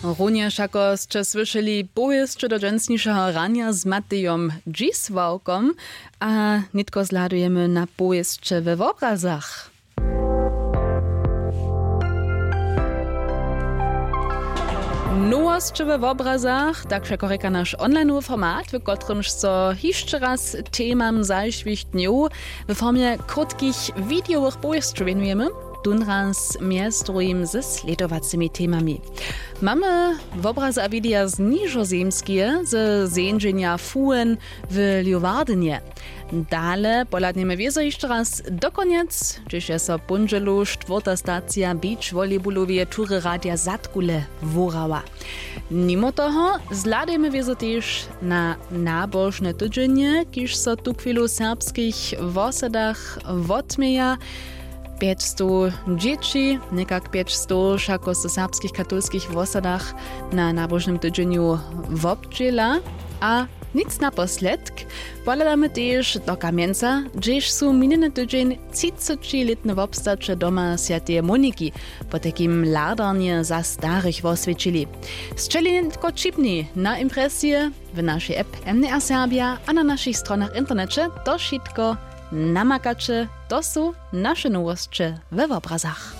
Również ako ste słyszeli powieść do dżęsniejszego rania z Matejom Dziswałkom, a nitko zladujemy na powieść we obrazach. Nowość w obrazach, także koreka nasz online format, w którym so jeszcze raz temam zajszwych dniów w formie krótkich wideowych powieści venujemy. Dunraz między drugim ze sledowacymi temami. Mamy w obrazy a wideo z niżozemskie, z zędzenia fuhen w Leeuwardynie. Dale poladniemy wiezo jeszcze raz do koniec, gdyż jest so punżelu czwarta stacja beach volleyballowie tury radia Zatkule Worała. Mimo toho zladujemy wiezo też na nabożne tydzienie, kiż so tu chwilu serbskich wosadach wotmieja. 500 dzieci, nekak 500 šako z serbskich katolskich wosadach na nabożnym tydzieniu wobdźela, a nic naposled, poladamy też do Kamieńca, gdzież są mininy tydzień 30-letne wobstacze doma Świętej Moniki, po takim ladarnie za starych oswiecili. Strzeli tylko čipni na impresję w naszej app MDR Serbia, a na naszych stronach internecie to wszystko namakacze, to są nasze nowości we obrazach.